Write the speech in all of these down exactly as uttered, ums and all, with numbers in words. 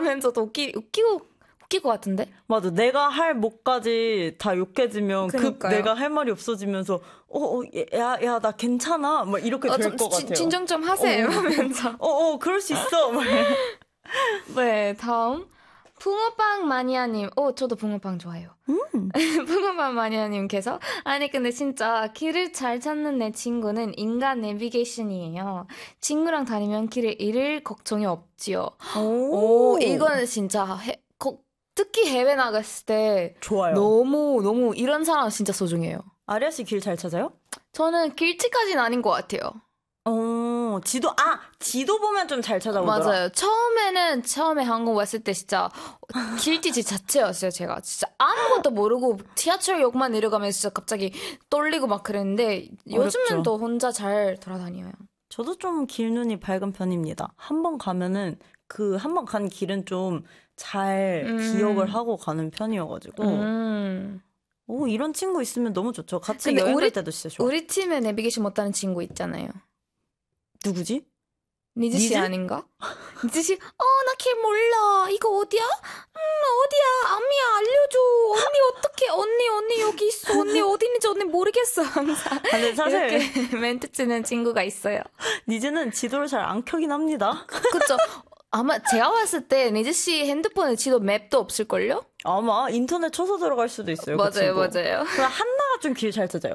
하면서도 웃기, 웃기고, 웃길 것 같은데? 맞아. 내가 할 목까지 다 욕해지면 그 내가 할 말이 없어지면서 어, 어 야, 야, 나 괜찮아? 막 이렇게 어, 될 것 같아요. 진정 좀 하세요. 어, 하면서. 어, 어, 그럴 수 있어. 네, 다음. 붕어빵 마니아님. 오, 저도 붕어빵 좋아해요. 음. 붕어빵 마니아님께서 아니 근데 진짜 길을 잘 찾는 내 친구는 인간 내비게이션이에요. 친구랑 다니면 길을 잃을 걱정이 없지요. 오, 오 이거는 진짜 해, 거, 특히 해외 나갔을 때 좋아요. 너무 너무 이런 사람 진짜 소중해요. 아리아 씨 길 잘 찾아요? 저는 길치까지는 아닌 것 같아요. 어, 지도, 아, 지도 보면 좀 잘 찾아오더라. 맞아요. 처음에는, 처음에 한국 왔을 때 진짜 길티지 자체였어요, 제가. 진짜 아무것도 모르고 지하철역만 내려가면 진짜 갑자기 떨리고 막 그랬는데 요즘은 어렵죠. 또 혼자 잘 돌아다녀요. 저도 좀 길눈이 밝은 편입니다. 한 번 가면은 그 한 번 간 길은 좀 잘 음. 기억을 하고 가는 편이어가지고. 음. 오, 이런 친구 있으면 너무 좋죠. 같이 여행 갈 때도 진짜 좋아. 우리 팀에 내비게이션 못하는 친구 있잖아요. 누구지? 니즈 씨 니즈? 아닌가? 니즈 씨, 어, 나 길 몰라. 이거 어디야? 음, 어디야? 아미야, 알려줘. 언니, 어떡해. 언니, 언니, 여기 있어. 언니, 어디 있는지 언니 모르겠어. 항상. 근데 사실. 이렇게 멘트 치는 친구가 있어요. 니즈는 지도를 잘 안 켜긴 합니다. 그쵸. 아마 제가 봤을 때 니즈 씨 핸드폰에 지도 맵도 없을걸요? 아마 인터넷 쳐서 들어갈 수도 있어요. 맞아요, 그 맞아요. 그럼 한나가 좀 길 잘 찾아요.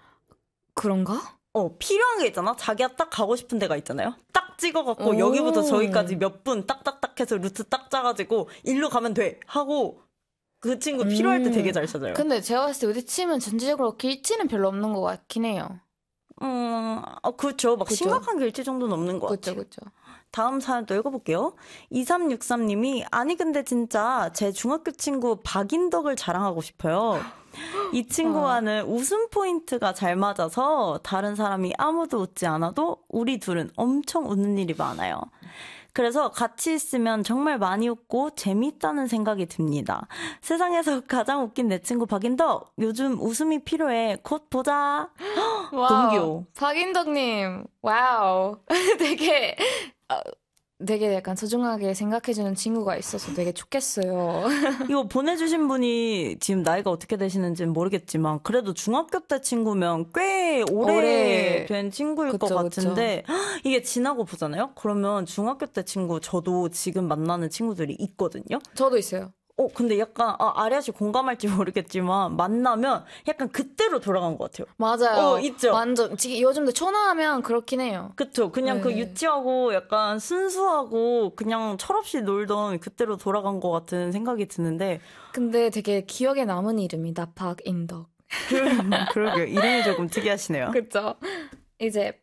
그런가? 어, 필요한 게 있잖아? 자기가 딱 가고 싶은 데가 있잖아요? 딱 찍어갖고, 여기부터 저기까지 몇 분 딱딱딱 해서 루트 딱 짜가지고, 일로 가면 돼! 하고, 그 친구 음. 필요할 때 되게 잘 찾아요. 근데 제가 봤을 때 우리 팀은 전체적으로 길치는 별로 없는 것 같긴 해요. 음, 어, 그렇죠. 막 그쵸? 심각한 길치 정도는 없는 것 그쵸, 같아요. 그쵸. 다음 사연 또 읽어볼게요. 이삼육삼 님이, 아니, 근데 진짜 제 중학교 친구 박인덕을 자랑하고 싶어요. 이 친구와는 어. 웃음 포인트가 잘 맞아서 다른 사람이 아무도 웃지 않아도 우리 둘은 엄청 웃는 일이 많아요. 그래서 같이 있으면 정말 많이 웃고 재미있다는 생각이 듭니다. 세상에서 가장 웃긴 내 친구 박인덕, 요즘 웃음이 필요해. 곧 보자. 와우, 너무 귀여워. 박인덕님, 와우. 되게... 어, 되게 약간 소중하게 생각해주는 친구가 있어서 되게 좋겠어요. 이거 보내주신 분이 지금 나이가 어떻게 되시는지는 모르겠지만 그래도 중학교 때 친구면 꽤 오래된 오래. 친구일 그쵸, 것 같은데 그쵸. 이게 지나고 보잖아요? 그러면 중학교 때 친구 저도 지금 만나는 친구들이 있거든요. 저도 있어요. 어, 근데 약간, 아, 아리아 씨 공감할지 모르겠지만, 만나면 약간 그때로 돌아간 것 같아요. 맞아요. 어, 있죠? 완전, 요즘도 초나하면 그렇긴 해요. 그쵸. 그냥 네. 그 유치하고 약간 순수하고 그냥 철없이 놀던 그때로 돌아간 것 같은 생각이 드는데. 근데 되게 기억에 남은 이름이다, 박인덕. 그러게요. 이름이 조금 특이하시네요. 그쵸. 이제,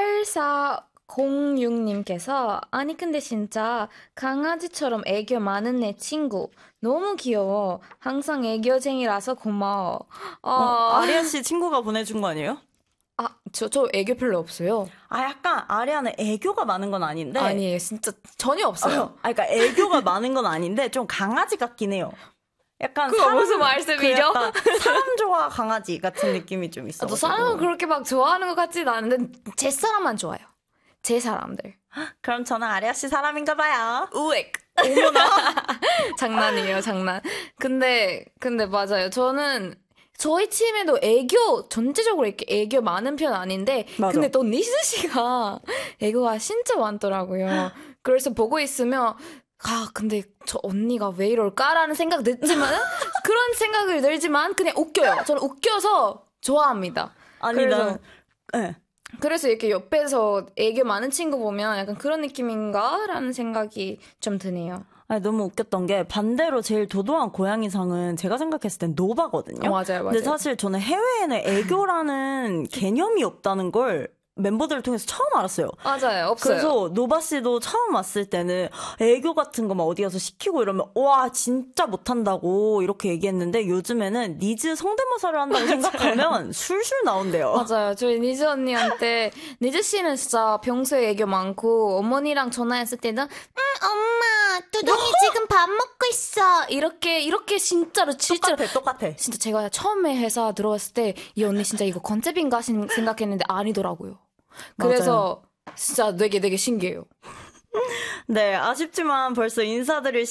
팔사공육 님께서 아니 근데 진짜 강아지처럼 애교 많은 내 친구 너무 귀여워. 항상 애교쟁이라서 고마워. 어, 어, 아리아 씨 친구가 보내준 거 아니에요? 아, 저, 저 애교 별로 없어요. 아, 약간 아리아는 애교가 많은 건 아닌데. 아니에요. 진짜 전혀 없어요. 어, 아, 그러니까 애교가 많은 건 아닌데 좀 강아지 같긴 해요. 약간 그거 사람, 무슨 말씀이죠? 그 사람 좋아 강아지 같은 느낌이 좀 있어. 아, 저 사람은 그렇게 막 좋아하는 것 같지는 않은데 제 사람만 좋아요. 제 사람들. 그럼 저는 아리아 씨 사람인가 봐요. 우엑. 어머나. 장난이에요, 장난. 근데 근데 맞아요. 저는 저희 팀에도 애교 전체적으로 이렇게 애교 많은 편 아닌데 맞아. 근데 또 니스 씨가 애교가 진짜 많더라고요. 그래서 보고 있으면 아 근데 저 언니가 왜 이럴까라는 생각 들지만 그런 생각을 들지만 그냥 웃겨요. 저는 웃겨서 좋아합니다. 아니 그래서, 난 네. 그래서 이렇게 옆에서 애교 많은 친구 보면 약간 그런 느낌인가라는 생각이 좀 드네요. 아니, 너무 웃겼던 게 반대로 제일 도도한 고양이상은 제가 생각했을 땐 노바거든요. 어, 맞아요, 맞아요. 근데 사실 저는 해외에는 애교라는 개념이 없다는 걸 멤버들을 통해서 처음 알았어요. 맞아요. 없어요. 그래서 노바 씨도 처음 왔을 때는 애교 같은 거 막 어디 가서 시키고 이러면 와 진짜 못한다고 이렇게 얘기했는데 요즘에는 니즈 성대모사를 한다고 생각하면 술술 나온대요. 맞아요. 저희 니즈 언니한테 니즈 씨는 진짜 평소에 애교 많고 어머니랑 전화했을 때는 응 엄마 두둥이 지금 밥 먹고 있어 이렇게 이렇게 진짜로 실제로 똑같아 똑같아. 진짜 제가 처음에 회사 들어왔을 때 이 언니 진짜 이거 컨셉인가 생각했는데 아니더라고요. 그래서 맞아요. 진짜 되게 되게 신기해요. 네, 아쉽지만 벌써 인사드릴